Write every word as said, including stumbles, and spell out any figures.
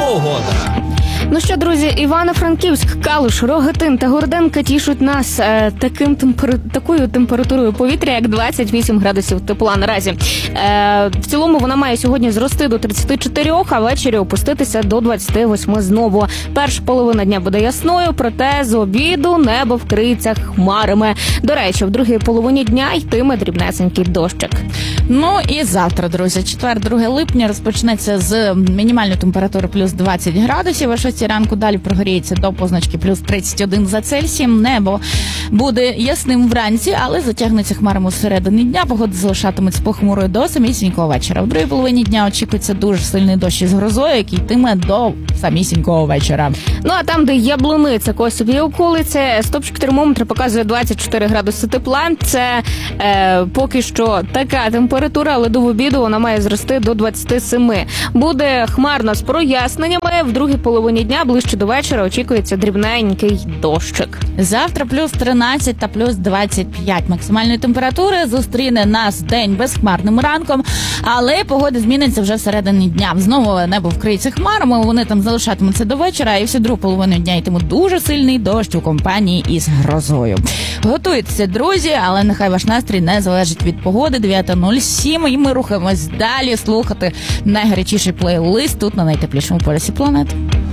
Погода. Ну що, друзі, Івано-Франківськ, Калуш, Рогатин та Городенка тішуть нас е, таким темпер... такою температурою повітря, як двадцять вісім градусів тепла наразі. Е, в цілому вона має сьогодні зрости до тридцять чотири, а ввечері опуститися до двадцять вісім знову. Перша половина дня буде ясною, проте з обіду небо вкриється хмарами. До речі, в другій половині дня йтиме дрібнесенький дощик. Ну і завтра, друзі, четвер, друге липня, розпочнеться з мінімальної температури плюс двадцять градусів, а шостій ранку далі прогріється до позначки плюс тридцять один за Цельсієм. Небо буде ясним вранці, але затягнеться хмарами всередині дня. Погода залишатиметься похмурою до самісінького вечора. В другій половині дня очікується дуже сильний дощ із грозою, який йтиме до самісінького вечора. Ну а там, де Яблуниця, Косів і околиці, стопчик термометра показує двадцять чотири градуси тепла. Це е, поки що така температура, але до обіду вона має зрости до двадцять сім. Буде хмарно з проясненнями. В другій половині дня, ближче до вечора, очікується дрібненький дощик. Завтра плюс тринадцять та плюс двадцять п'ять максимальної температури. Зустріне нас день безхмарним ранком, але погода зміниться вже всередині дня. Знову небо вкриється хмарами, вони там залишатимуться до вечора, і всю другу половину дня йтиме дуже сильний дощ у компанії із грозою. Готуйтеся, друзі, але нехай ваш настрій не залежить від погоди. дев'ята нуль сім, і ми рухаємось далі слухати найгарячіший плейлист тут на найтеплішому полюсі планети.